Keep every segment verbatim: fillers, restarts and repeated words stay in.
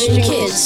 Vision Kids.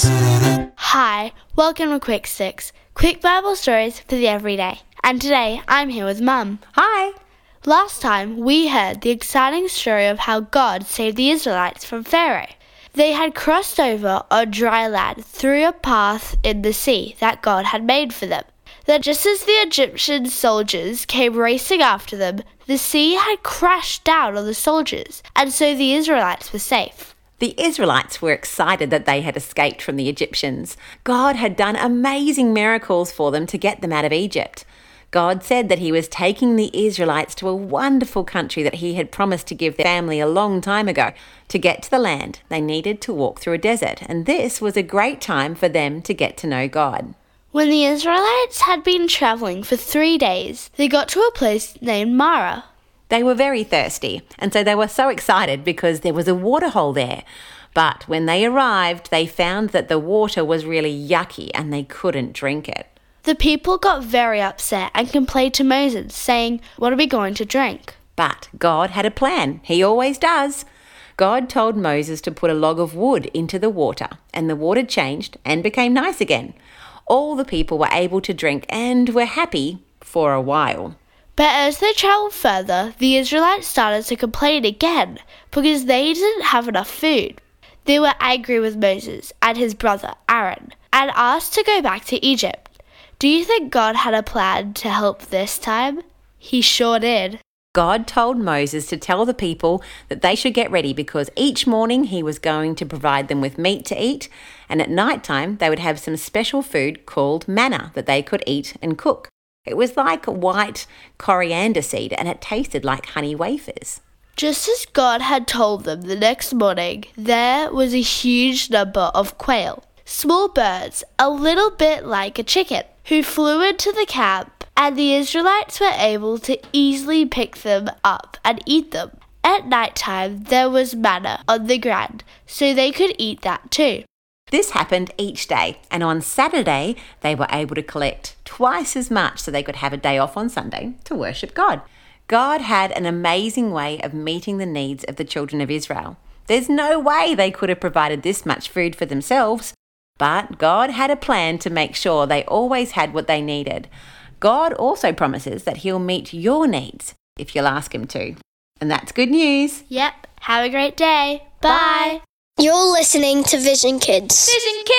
Hi, welcome to Quick Sticks, quick Bible stories for the everyday. And today I'm here with Mum. Hi. Last time we heard the exciting story of how God saved the Israelites from Pharaoh. They had crossed over on dry land through a path in the sea that God had made for them. Then just as the Egyptian soldiers came racing after them, the sea had crashed down on the soldiers, and so the Israelites were safe. The Israelites were excited that they had escaped from the Egyptians. God had done amazing miracles for them to get them out of Egypt. God said that he was taking the Israelites to a wonderful country that he had promised to give their family a long time ago. To get to the land, they needed to walk through a desert, and this was a great time for them to get to know God. When the Israelites had been traveling for three days, they got to a place named Marah. They were very thirsty, and so they were so excited because there was a waterhole there. But when they arrived, they found that the water was really yucky and they couldn't drink it. The people got very upset and complained to Moses, saying, "What are we going to drink?" But God had a plan. He always does. God told Moses to put a log of wood into the water, and the water changed and became nice again. All the people were able to drink and were happy for a while. But as they travelled further, the Israelites started to complain again because they didn't have enough food. They were angry with Moses and his brother Aaron and asked to go back to Egypt. Do you think God had a plan to help this time? He sure did. God told Moses to tell the people that they should get ready because each morning he was going to provide them with meat to eat, and at night time they would have some special food called manna that they could eat and cook. It was like white coriander seed and it tasted like honey wafers. Just as God had told them, the next morning there was a huge number of quail, small birds, a little bit like a chicken, who flew into the camp, and the Israelites were able to easily pick them up and eat them. At night time there was manna on the ground, so they could eat that too. This happened each day, and on Saturday they were able to collect twice as much so they could have a day off on Sunday to worship God. God had an amazing way of meeting the needs of the children of Israel. There's no way they could have provided this much food for themselves, but God had a plan to make sure they always had what they needed. God also promises that he'll meet your needs if you'll ask him to. And that's good news. Yep, have a great day. Bye. You're listening to Vision Kids. Vision Kids.